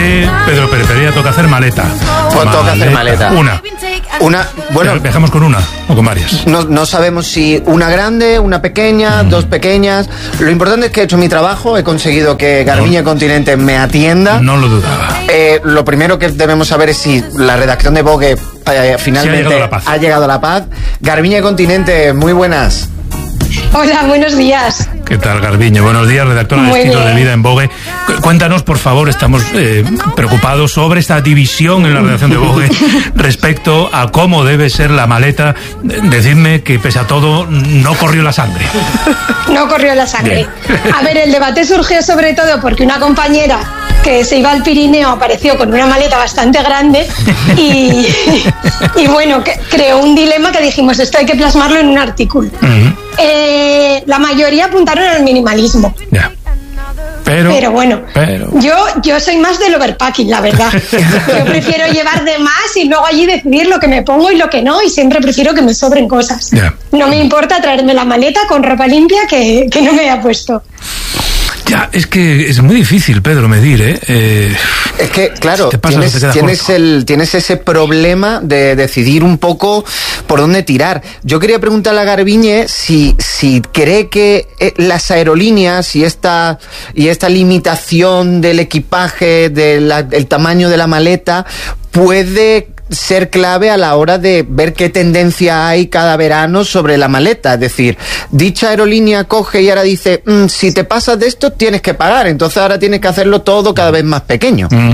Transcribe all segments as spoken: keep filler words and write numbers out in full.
que Pedro Pérez Pereira toca hacer maleta. Pues toca hacer maleta. Una. Una, bueno, viajamos con una o con varias. No, no sabemos si una grande, una pequeña, mm. dos pequeñas. Lo importante es que he hecho mi trabajo, he conseguido que Garbiñe no, Continente me atienda. No lo dudaba. Eh, lo primero que debemos saber es si la redacción de Vogue eh, finalmente sí ha, llegado a la paz. ha llegado a la paz. Garbiñe Continente, muy buenas. Hola, buenos días. ¿Qué tal, Garbiñe? Buenos días, redactora de Estilo de Vida en Vogue. Cuéntanos, por favor, estamos eh, preocupados sobre esta división en la redacción de Vogue respecto a cómo debe ser la maleta. Decidme que, pese a todo, no corrió la sangre. No corrió la sangre. Bien. A ver, el debate surgió sobre todo porque una compañera que se iba al Pirineo apareció con una maleta bastante grande y, y bueno, que creó un dilema que dijimos, esto hay que plasmarlo en un artículo. Uh-huh. Eh, la mayoría apuntaron al minimalismo. Yeah. Pero, pero bueno, pero... Yo, yo soy más del overpacking, la verdad. Yo prefiero llevar de más y luego allí decidir lo que me pongo y lo que no, y siempre prefiero que me sobren cosas. Yeah. No me importa traerme la maleta con ropa limpia que, que no me haya puesto. Ya, es que es muy difícil, Pedro, medir, ¿eh? eh es que, claro, si tienes, tienes, el, tienes ese problema de decidir un poco por dónde tirar. Yo quería preguntarle a Garbiñe si, si cree que las aerolíneas y esta, y esta limitación del equipaje, del tamaño de la maleta, puede ser clave a la hora de ver qué tendencia hay cada verano sobre la maleta. Es decir, dicha aerolínea coge y ahora dice, mmm, si te pasas de esto tienes que pagar, entonces ahora tienes que hacerlo todo cada vez más pequeño. Mm.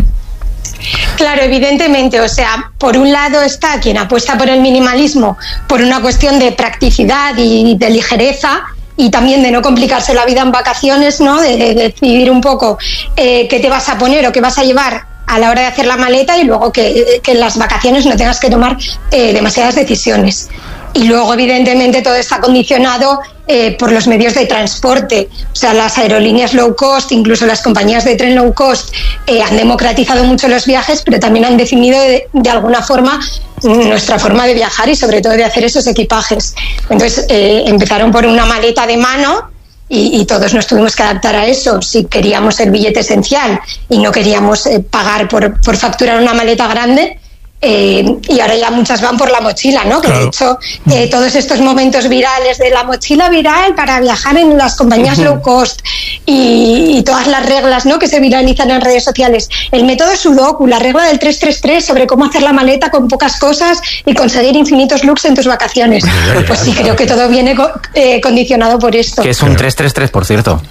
Claro, evidentemente, o sea, por un lado está quien apuesta por el minimalismo por una cuestión de practicidad y de ligereza, y también de no complicarse la vida en vacaciones, ¿no? De, de decidir un poco eh, qué te vas a poner o qué vas a llevar a la hora de hacer la maleta y luego que, que en las vacaciones no tengas que tomar eh, demasiadas decisiones. Y luego, evidentemente, todo está condicionado eh, por los medios de transporte. O sea, las aerolíneas low cost, incluso las compañías de tren low cost, eh, han democratizado mucho los viajes, pero también han definido de, de alguna forma nuestra forma de viajar y sobre todo de hacer esos equipajes. Entonces, eh, empezaron por una maleta de mano, Y, y todos nos tuvimos que adaptar a eso. Si queríamos el billete esencial y no queríamos eh, pagar por, por facturar una maleta grande, eh, y ahora ya muchas van por la mochila, ¿no? Que claro. De hecho, eh, todos estos momentos virales de la mochila viral para viajar en las compañías uh-huh. low cost y, y todas las reglas, ¿no? Que se viralizan en redes sociales. El método Sudoku, la regla del tres tres tres sobre cómo hacer la maleta con pocas cosas y conseguir infinitos looks en tus vacaciones. Pues sí, creo que todo viene co- eh, condicionado por esto. ¿Qué es un tres tres tres, por cierto?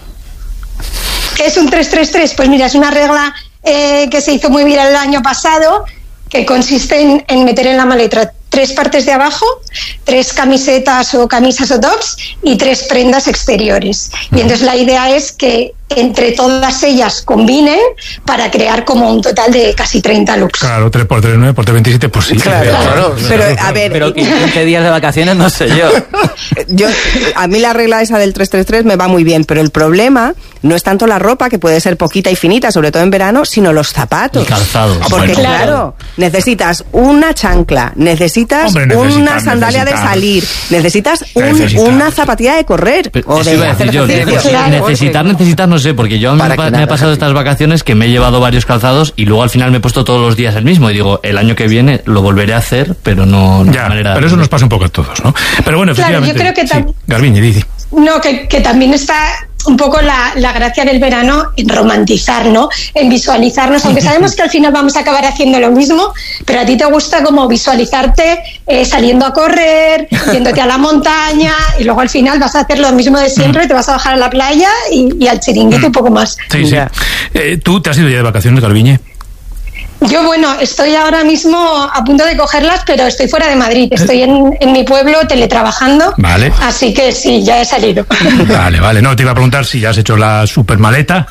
¿Qué es un tres tres tres? Pues mira, es una regla eh, que se hizo muy viral el año pasado, que consiste en, en meter en la maleta tres partes de abajo, tres camisetas o camisas o tops y tres prendas exteriores. Y entonces la idea es que entre todas ellas combinen para crear como un total de casi treinta looks. Claro, tres por tres, nueve por tres, veintisiete, pues sí. Claro, claro. claro. Pero, a ver... Pero quince días de vacaciones, no sé yo. yo. A mí la regla esa del tres tres tres me va muy bien, pero el problema no es tanto la ropa, que puede ser poquita y finita, sobre todo en verano, sino los zapatos. El calzado. Porque bueno. claro, necesitas una chancla, necesitas Hombre, una sandalia de salir, necesitas un, una zapatilla de correr. Pero, o de iba a decir yo, ejercicio. claro. Necesitar, necesitar, no sé, porque yo me, Para me he pasado estas vacaciones que me he llevado varios calzados y luego al final me he puesto todos los días el mismo y digo, el año que viene lo volveré a hacer, pero no... Ya, de manera pero eso nos pasa un poco a todos, ¿no? Pero bueno, efectivamente... Claro, yo creo que tam- sí. Garbiñe, dice. No, que, que también está un poco la, la gracia del verano en romantizar, ¿no? En visualizarnos, aunque sabemos que al final vamos a acabar haciendo lo mismo, pero a ti te gusta como visualizarte eh, saliendo a correr, yéndote a la montaña y luego al final vas a hacer lo mismo de siempre, te vas a bajar a la playa y, y al chiringuito un poco más. Sí, sí. Eh, ¿Tú te has ido ya de vacaciones, Garbiñe? Yo, bueno, estoy ahora mismo a punto de cogerlas, pero estoy fuera de Madrid. Estoy en, en mi pueblo teletrabajando. Vale. Así que sí, ya he salido. Vale, vale. No, te iba a preguntar si ya has hecho la supermaleta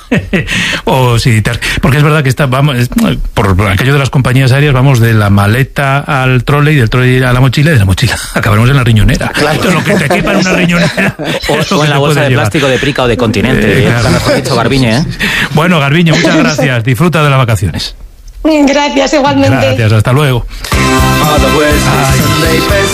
o si te has... Porque es verdad que está, vamos, por aquello de las compañías aéreas, vamos de la maleta al trolley, del trolley a la mochila y de la mochila acabaremos en la riñonera. Claro. Esto es lo que te quepa en una riñonera. O, o en la bolsa de llevar. Plástico de Prica o de Continente. Eh, claro. Mejor dicho, Garbiñe, ¿eh? Bueno, Garbiñe, muchas gracias. Disfruta de las vacaciones. Gracias, igualmente. Gracias, hasta luego. All the words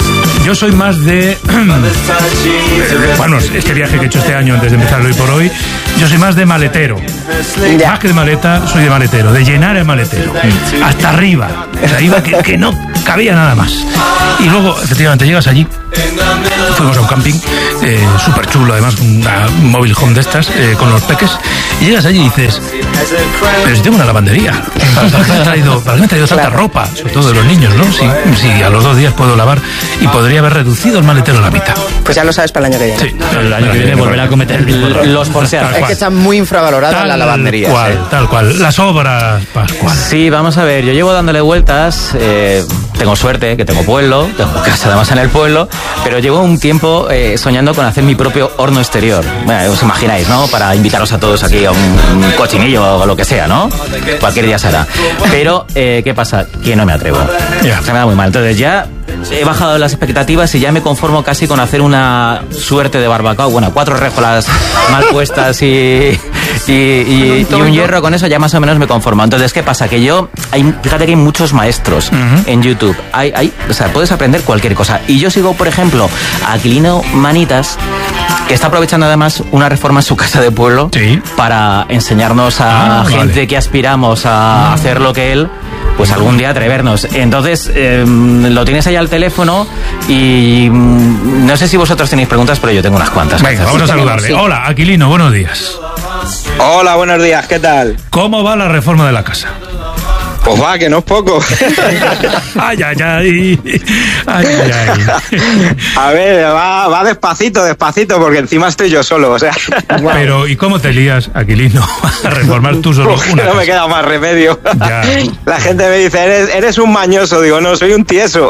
yo soy más de... bueno, este viaje que he hecho este año antes de empezar hoy por hoy, yo soy más de maletero. Ya. Más que de maleta, soy de maletero, de llenar el maletero. Sí. Hasta arriba. O sea, iba que, que no cabía nada más. Y luego, efectivamente, llegas allí. Fuimos a un camping eh, súper chulo, además, una mobile home de estas, eh, con los peques. Y llegas allí y dices, pero si tengo una lavandería, ¿para qué me he traído, para qué me he traído tanta ropa? Sobre todo de los niños, ¿no? Si, si a los dos días puedo lavar, y podría haber reducido el maletero a la mitad. Pues ya lo sabes para el año que viene. Sí, el año que viene volver a cometer los porceados. Es que está muy infravalorada la lavandería. Tal cual, ¿eh? tal cual. Las obras, Pascual. Sí, vamos a ver, yo llevo dándole vueltas, eh, tengo suerte, que tengo pueblo, tengo casa además en el pueblo, pero llevo un tiempo eh, soñando con hacer mi propio horno exterior. Bueno, os imagináis, ¿no? Para invitaros a todos aquí a un, un cochinillo o lo que sea, ¿no? Cualquier día será. Pero, eh, ¿qué pasa? Que no me atrevo. Yeah. Se me da muy mal. Entonces ya he bajado las expectativas y ya me conformo casi con hacer una suerte de barbacoa. Bueno, cuatro réjolas mal puestas y, y, y, y un hierro, con eso ya más o menos me conformo. Entonces, ¿qué pasa? Que yo, hay, fíjate que hay muchos maestros uh-huh. en YouTube. Hay, hay, o sea, puedes aprender cualquier cosa. Y yo sigo, por ejemplo, a Aquilino Manitas, que está aprovechando además una reforma en su casa de pueblo sí. para enseñarnos a ah, gente vale. que aspiramos a ah. hacer lo que él, pues algún día atrevernos. Entonces, eh, lo tienes ahí al teléfono y mm, no sé si vosotros tenéis preguntas, pero yo tengo unas cuantas. Venga, vamos a saludarle. Sí. Hola, Aquilino, buenos días. Hola, buenos días, ¿qué tal? ¿Cómo va la reforma de la casa? Pues va, que no es poco. ay, ay, ay. ay, ay, ay. A ver, va, va despacito, despacito, porque encima estoy yo solo, o sea. Pero, ¿y cómo te lías, Aquilino, a reformar tú solo una no casa? me queda más remedio. Ya. La gente me dice, eres, eres un mañoso. Digo, no, soy un tieso.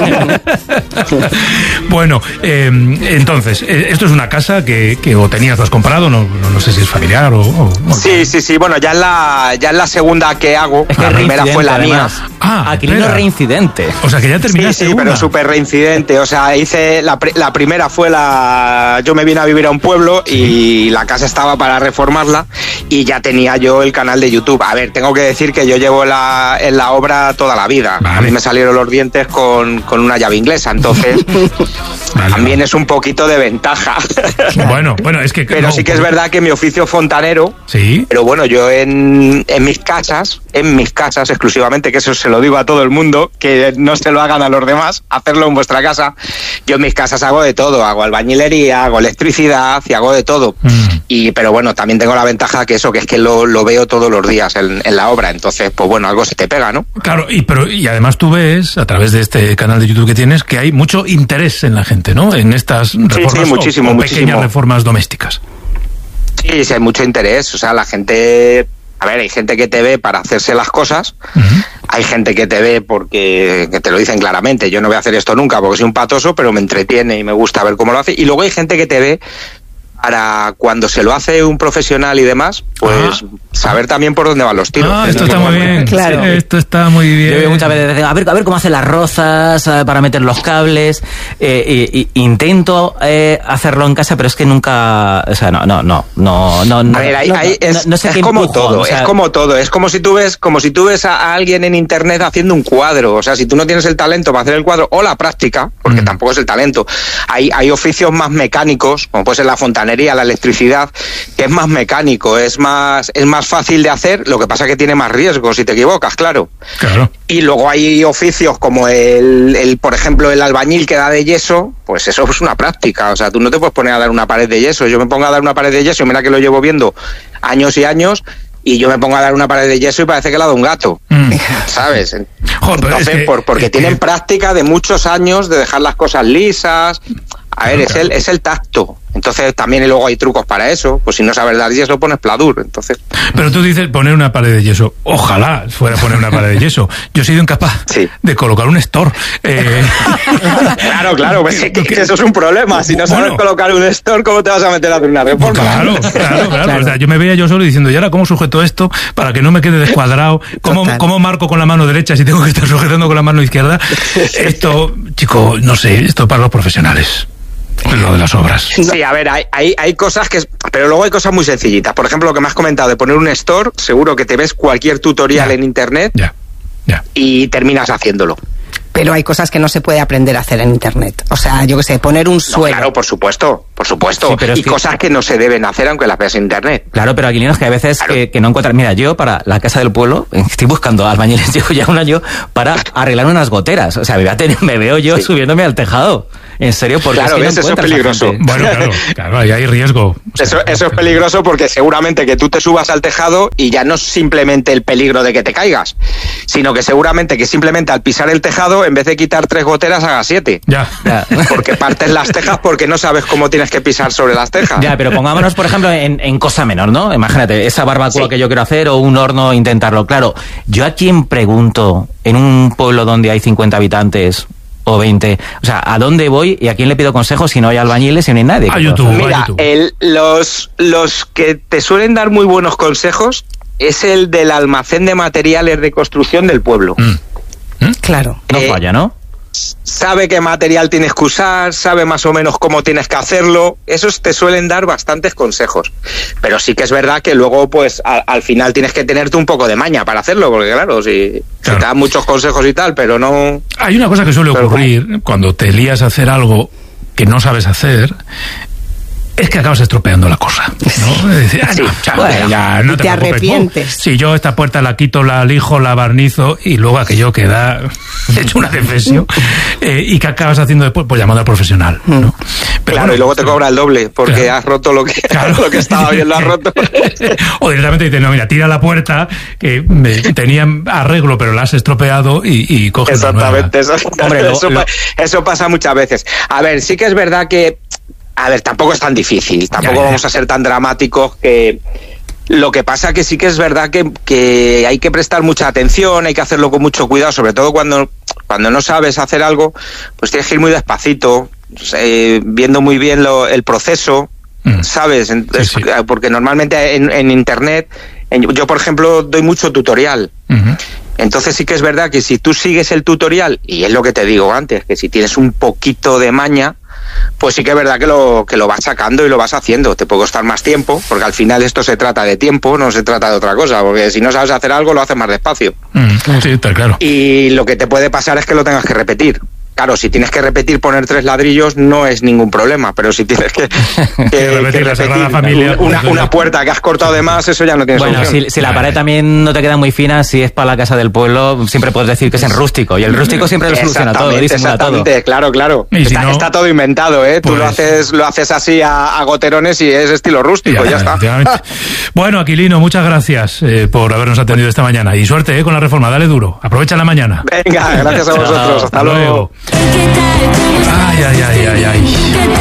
Bueno, eh, entonces, esto es una casa que, que o tenías, lo has comprado, no, no, no sé si es familiar o... o sí, sí, sí, bueno, ya es la, ya es la segunda que hago. Es que la primera fue la mía. Ah, Aquilino es reincidente. O sea, que ya terminaste Sí, sí, una. pero súper reincidente. O sea, hice la, la primera fue la... Yo me vine a vivir a un pueblo sí. y la casa estaba para reformarla y ya tenía yo el canal de YouTube. A ver, tengo que decir que yo llevo la, en la obra toda la vida. Vale. A mí me salieron los dientes con, con una llave inglesa, entonces vale, también vale. es un poquito de ventaja. Bueno, bueno, es que... Pero no, sí que es verdad que mi oficio fontanero... Sí. Pero bueno, yo en, en mis casas, en mis casas exclusivamente, que eso se lo digo a todo el mundo, que no se lo hagan a los demás, hacerlo en vuestra casa. Yo en mis casas hago de todo, hago albañilería, hago electricidad y hago de todo. Mm. Y pero bueno, también tengo la ventaja que eso, que es que lo, lo veo todos los días en, en la obra, entonces pues bueno, algo se te pega, ¿no? Claro, y pero y además tú ves, a través de este canal de YouTube que tienes, que hay mucho interés en la gente, ¿no? En estas reformas sí, sí, muchísimo, o, o muchísimo. pequeñas reformas domésticas. Sí, sí, hay mucho interés, o sea, la gente... A ver, hay gente que te ve para hacerse las cosas, uh-huh. hay gente que te ve porque que te lo dicen claramente, yo no voy a hacer esto nunca porque soy un patoso, pero me entretiene y me gusta ver cómo lo hace, y luego hay gente que te ve para cuando se lo hace un profesional y demás, pues ah. saber también por dónde van los tiros. Ah, esto está muy bien, claro. Sí, esto está muy bien. Yo veo muchas veces, a ver, a ver cómo hacen las rozas para meter los cables, eh, y, y, intento eh, hacerlo en casa, pero es que nunca, o sea, no, no, no, no, no. A ver, hay, no, hay, es, no, no sé es qué como empujo, todo, o sea, es como todo, es como si tú ves, como si tú ves a, a alguien en internet haciendo un cuadro, o sea, si tú no tienes el talento para hacer el cuadro o la práctica, porque mm. tampoco es el talento, hay, hay oficios más mecánicos, como puede ser la fontanería, la electricidad, que es más mecánico, es más es más fácil de hacer, lo que pasa es que tiene más riesgo si te equivocas, claro. Claro. Y luego hay oficios como el, el, por ejemplo, el albañil que da de yeso, pues eso es una práctica, o sea, tú no te puedes poner a dar una pared de yeso, yo me pongo a dar una pared de yeso, mira que lo llevo viendo años y años, y yo me pongo a dar una pared de yeso y parece que la da un gato, mm. ¿sabes? Joder, Entonces, es que, por, porque es tienen que... práctica de muchos años de dejar las cosas lisas. A ver, es el, es el tacto. Entonces también y luego hay trucos para eso. Pues si no sabes dar yeso, pones pladur. Entonces. Pero tú dices poner una pared de yeso. Ojalá fuera poner una pared de yeso. Yo he sido incapaz sí. de colocar un store. Eh... Claro, claro. Pues es que, que eso es un problema. Si no sabes bueno, colocar un store, ¿cómo te vas a meter a hacer una reforma? Claro, claro, claro. claro. O sea, yo me veía yo solo diciendo, ¿y ahora cómo sujeto esto para que no me quede descuadrado? ¿Cómo, cómo marco con la mano derecha si tengo que estar sujetando con la mano izquierda? Esto, chico, no sé, esto es para los profesionales. Lo de las obras. Sí, a ver, hay, hay, hay cosas que... Pero luego hay cosas muy sencillitas. Por ejemplo, lo que me has comentado de poner un store, seguro que te ves cualquier tutorial ya. en internet ya, ya. y terminas haciéndolo. pero hay cosas que no se puede aprender a hacer en Internet. O sea, yo qué sé, poner un suelo. No, claro, por supuesto, por supuesto. Sí, pero y que... cosas que no se deben hacer aunque las veas en Internet. Claro, pero Aquilino, es que hay veces claro. que, que no encuentran... Mira, yo para la casa del pueblo estoy buscando albañiles, llevo ya un año para arreglar unas goteras. O sea, me, voy a tener, me veo yo sí. subiéndome al tejado. En serio, porque claro, es que ves, no eso es peligroso. Bueno, claro, claro, ahí hay riesgo. O sea, eso, eso es peligroso porque seguramente que tú te subas al tejado y ya no es simplemente el peligro de que te caigas, sino que seguramente que simplemente al pisar el tejado, en vez de quitar tres goteras, hagas siete. Ya. ya. Porque partes las tejas porque no sabes cómo tienes que pisar sobre las tejas. Ya, pero pongámonos, por ejemplo, en, en cosa menor, ¿no? Imagínate, esa barbacoa sí. que yo quiero hacer o un horno, intentarlo. Claro, yo a quién pregunto en un pueblo donde hay cincuenta habitantes... o veinte, o sea, ¿a dónde voy y a quién le pido consejos si no hay albañiles y no hay nadie? A YouTube, Mira, a YouTube. El, los, los que te suelen dar muy buenos consejos es el del almacén de materiales de construcción del pueblo. Mm. ¿Mm? Claro. No eh, falla, ¿no? Sabe qué material tienes que usar, sabe más o menos cómo tienes que hacerlo. Esos te suelen dar bastantes consejos. Pero sí que es verdad que luego, pues, a, al final tienes que tenerte un poco de maña para hacerlo, porque claro, si, claro. si te dan muchos consejos y tal, pero no... Hay una cosa que suele ocurrir pero, cuando te lías a hacer algo que no sabes hacer, es que acabas estropeando la cosa, ¿no? Es decir, ah, no, ya, bueno, ya, no te, te arrepientes. Si yo esta puerta la quito, la lijo, la barnizo y luego aquello queda hecho una defesión eh, y que acabas haciendo después, pues llamando al profesional, ¿no? Pero claro, bueno, y luego te cobra el doble porque claro. has roto lo que, claro. lo que estaba bien, lo has roto. O directamente dices, no, mira, tira la puerta que me, tenía arreglo pero la has estropeado y, y coges exactamente, la eso, Hombre, lo, eso, lo... eso pasa muchas veces. A ver, sí que es verdad que A ver, tampoco es tan difícil, tampoco ya, ya. vamos a ser tan dramáticos que... Lo que pasa que sí que es verdad que, que hay que prestar mucha atención, hay que hacerlo con mucho cuidado, sobre todo cuando, cuando no sabes hacer algo, pues tienes que ir muy despacito, eh, viendo muy bien lo, el proceso, mm. ¿sabes? Entonces, sí, sí. Porque normalmente en, en Internet, en, yo por ejemplo doy mucho tutorial, uh-huh. Entonces sí que es verdad que si tú sigues el tutorial, y es lo que te digo antes, que si tienes un poquito de maña, pues sí que es verdad que lo, que lo vas sacando y lo vas haciendo. Te puede costar más tiempo, porque al final esto se trata de tiempo, no se trata de otra cosa, porque si no sabes hacer algo, lo haces más despacio. Mm, sí, está claro. Y lo que te puede pasar es que lo tengas que repetir. Claro, si tienes que repetir poner tres ladrillos no es ningún problema, pero si tienes que, que, que repetir, que repetir la familia, una, una puerta que has cortado de más, eso ya no tiene bueno, solución. Si, si la pared también no te queda muy fina, si es para la casa del pueblo, siempre puedes decir que es en rústico, y el rústico siempre lo soluciona todo, disimula todo. Claro, claro. Si está, no, está todo inventado, ¿eh? Pues, tú lo haces lo haces así a, a goterones y es estilo rústico, ya, ya está. Bueno, Aquilino, muchas gracias eh, por habernos atendido esta mañana, y suerte eh, con la reforma, dale duro, aprovecha la mañana. Venga, gracias a vosotros, hasta luego. Ay, ay, ay, ay, ay.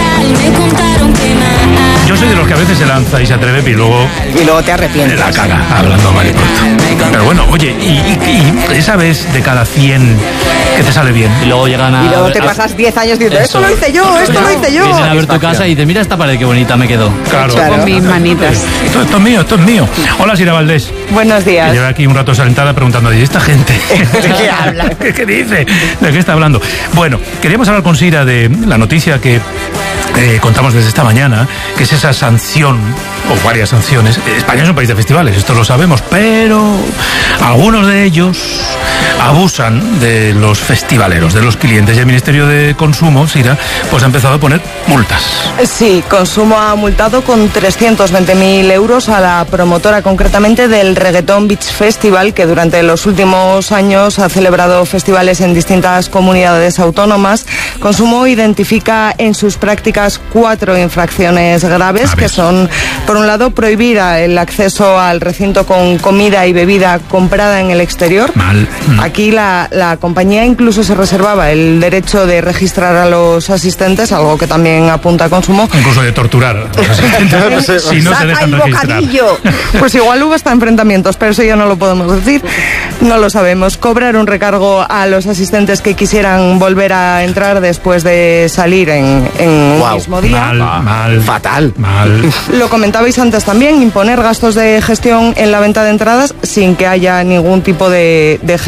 Yo soy de los que a veces se lanza y se atreve y luego... Y luego te arrepientes. La caga, hablando mal y pronto. Pero bueno, oye, y, y, y esa vez de cada cien que te sale bien. Y luego llegan a... Y luego te pasas diez años diciendo, esto lo hice yo, esto lo hice yo. Vienen a ver tu casa y dices, mira esta pared, qué bonita me quedó. Claro. claro. Con mis manitas. Esto, esto es mío, esto es mío. Hola, Sira Valdés. Buenos días. Que lleva aquí un rato sentada preguntando, ¿y esta gente? ¿De qué habla? ¿Qué dice? ¿De qué está hablando? Bueno, queríamos hablar con Sira de la noticia que eh, contamos desde esta mañana, que es esa sanción, o varias sanciones. España es un país de festivales, esto lo sabemos, pero algunos de ellos abusan de los festivaleros, de los clientes, y el Ministerio de Consumo, Sira, pues ha empezado a poner multas. Sí, Consumo ha multado con trescientos veinte mil euros a la promotora concretamente del Reggaeton Beach Festival, que durante los últimos años ha celebrado festivales en distintas comunidades autónomas. Consumo identifica en sus prácticas cuatro infracciones graves, que son, por un lado, prohibir el acceso al recinto con comida y bebida comprada en el exterior. Mal. Aquí la, la compañía incluso se reservaba el derecho de registrar a los asistentes, algo que también apunta a Consumo. Incluso de torturar a los asistentes si no se dejan registrar. Pues igual hubo hasta enfrentamientos, pero eso ya no lo podemos decir, no lo sabemos. Cobrar un recargo a los asistentes que quisieran volver a entrar después de salir en, en wow. un mismo día. Mal, mal, fatal. Mal. Lo comentabais antes también, imponer gastos de gestión en la venta de entradas sin que haya ningún tipo de, de gestión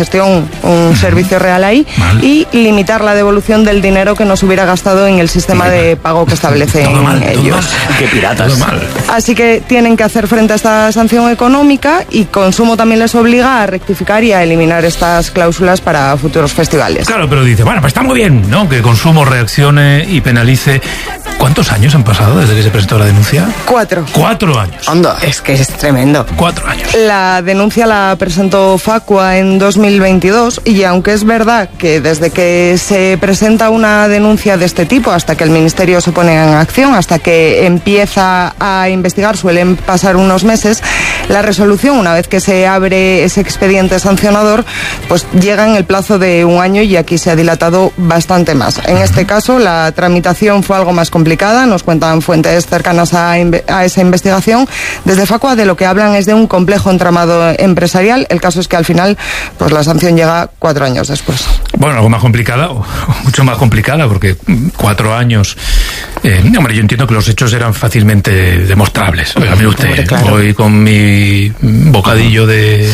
gestión, un servicio real ahí, mal. Y limitar la devolución del dinero que nos hubiera gastado en el sistema sí, de pago que establecen mal, ellos. Qué piratas. Así que tienen que hacer frente a esta sanción económica, y Consumo también les obliga a rectificar y a eliminar estas cláusulas para futuros festivales. Claro, pero dice, bueno, pues está muy bien, ¿no?, que Consumo reaccione y penalice. ¿Cuántos años han pasado desde que se presentó la denuncia? Cuatro. Cuatro años. Anda. Es que es tremendo. Cuatro años. La denuncia la presentó Facua en dos mil veintidós, y aunque es verdad que desde que se presenta una denuncia de este tipo hasta que el Ministerio se pone en acción, hasta que empieza a investigar, suelen pasar unos meses, la resolución, una vez que se abre ese expediente sancionador, pues llega en el plazo de un año, y aquí se ha dilatado bastante más. En este caso, la tramitación fue algo más complicada. Nos cuentan fuentes cercanas a, a esa investigación. Desde Facua de lo que hablan es de un complejo entramado empresarial. El caso es que al final, pues la sanción llega cuatro años después. Bueno, algo más complicada, o mucho más complicada, porque cuatro años... Eh, hombre, yo entiendo que los hechos eran fácilmente demostrables. Oiga, mire usted, hombre, claro. Voy con mi bocadillo de,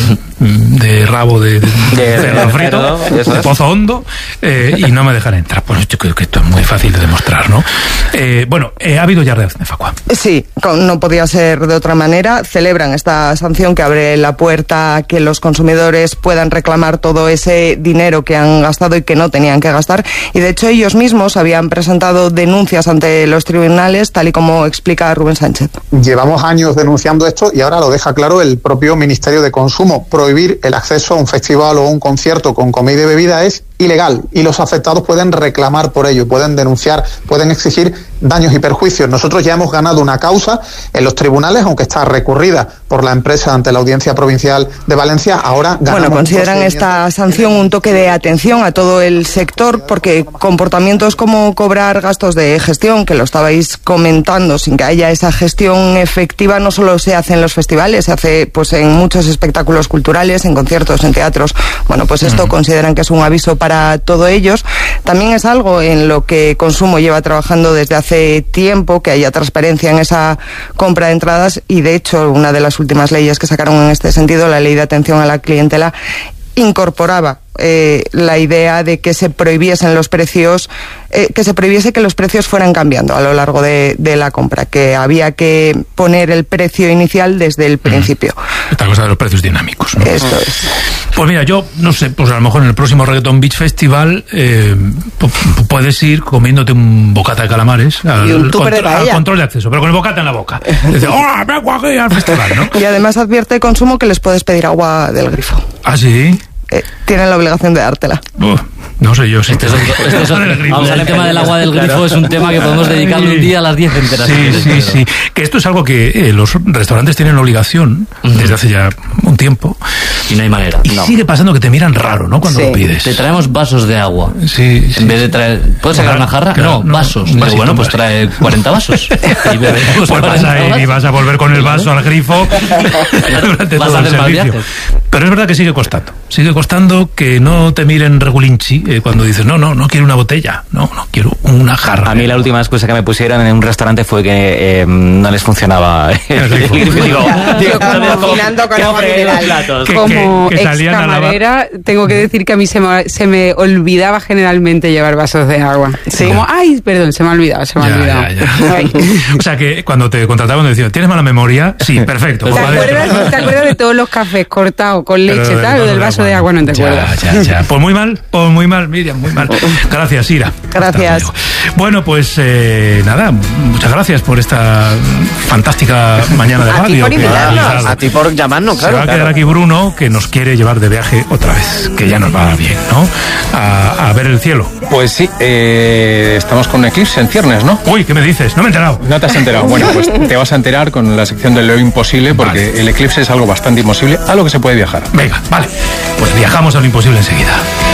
de rabo de, de, de cerdo frito, de pozo hondo, eh, y no me dejan entrar. Pues yo creo que esto es muy fácil de demostrar, ¿no? Eh, bueno, eh, ha habido ya reacción de Facua. Sí, no podía ser de otra manera. Celebran esta sanción que abre la puerta a que los consumidores puedan reclamar todo ese dinero que han gastado y que no tenían que gastar. Y de hecho ellos mismos habían presentado denuncias ante los tribunales, tal y como explica Rubén Sánchez. Llevamos años denunciando esto, y ahora lo deja claro el propio Ministerio de Consumo. Prohibir el acceso a un festival o un concierto con comida y bebida es ilegal, y los afectados pueden reclamar por ello, pueden denunciar, pueden exigir daños y perjuicios. Nosotros ya hemos ganado una causa en los tribunales, aunque está recurrida por la empresa ante la Audiencia Provincial de Valencia. Ahora ganamos. Bueno, consideran esta sanción un toque de atención a todo el sector, porque comportamientos como cobrar gastos de gestión, que lo estabais comentando, sin que haya esa gestión efectiva, no solo se hace en los festivales, se hace pues en muchos espectáculos culturales, en conciertos, en teatros. Bueno, pues esto uh-huh. consideran que es un aviso para para todos ellos. También es algo en lo que Consumo lleva trabajando desde hace tiempo, que haya transparencia en esa compra de entradas, y de hecho una de las últimas leyes que sacaron en este sentido, la Ley de Atención a la Clientela, incorporaba eh, la idea de que se prohibiesen los precios, eh, que se prohibiese que los precios fueran cambiando a lo largo de, de la compra, que había que poner el precio inicial desde el principio. Mm. Esta cosa de los precios dinámicos, ¿no? Esto es. Pues mira, yo no sé, pues a lo mejor en el próximo Reggaeton Beach Festival eh, puedes ir comiéndote un bocata de calamares al, y un contro- de al control de acceso, pero con el bocata en la boca. Dice, ¡oh, vengo aquí al festival!, ¿no? Y además advierte Consumo que les puedes pedir agua del grifo. ¿Ah, sí? Eh, tienen la obligación de dártela. Uh, no sé yo si este es un, este es un, vamos al tema del agua del grifo, claro. Es un tema que podemos dedicarle un día a las diez enteras. Sí, sí, sí. Que esto es algo que eh, los restaurantes tienen la obligación uh-huh. desde hace ya un tiempo. Y no hay manera. Y no. sigue pasando que te miran raro, ¿no? Cuando sí. lo pides. Te traemos vasos de agua. Sí, sí. En vez de traer... ¿Puedes sacar una jarra? Claro, no, no, vasos. Un Digo, bueno, pues trae cuarenta vasos. Y pues vas a ir y vas a volver con el vaso al grifo durante vas todo a el hacer más servicio. viajes. Pero es verdad que sigue costando. Sigue costando que no te miren regulinchi eh, cuando dices, no, no, no quiero una botella, no, no quiero una jarra. A mí la última excusa que me pusieron en un restaurante fue que eh, no les funcionaba el grifo. Digo, digo, combinando con agua mineral. Como ex camarera, tengo que decir que a mí se me, se me olvidaba generalmente llevar vasos de agua. Sí. Como, ay, perdón, se me ha olvidado, se me ha olvidado. Ya, ya. O sea que cuando te contrataban te decían, ¿tienes mala memoria? Sí, perfecto. ¿Te acuerdas, ¿Te acuerdas de todos los cafés cortados con leche y tal? O del vaso de agua, no te acuerdas. Ya, ya, ya. Pues muy mal, pues muy mal, Miriam, muy mal. Gracias, Ira. Gracias. Bueno, pues eh, nada, muchas gracias por esta fantástica mañana de radio. A ti por invitarnos, a ti por llamarnos, claro. Se va a quedar claro. aquí Bruno, que nos quiere llevar de viaje otra vez, que ya nos va bien, ¿no? A, a ver el cielo. Pues sí, eh, estamos con un eclipse en ciernes, ¿no? Uy, ¿qué me dices? No me he enterado. No te has enterado. Bueno, pues te vas a enterar con la sección de lo imposible, porque vale. El eclipse es algo bastante imposible a lo que se puede viajar. Venga, vale. Pues viajamos a lo imposible enseguida.